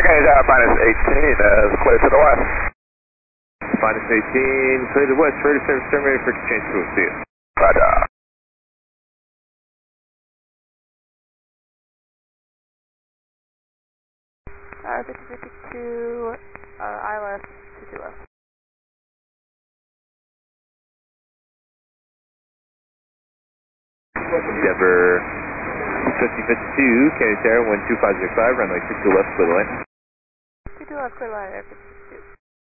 Okay, minus 18, clear to the west. Minus 18, clear to the west, ready to service, turn ready for exchange fuel, see you. Roger. Uh, 5052, ILS, 22 left. Denver 5052, Canadian Tower, 12505, runway 22 left, clear the line. 22 left, clear line, air 52.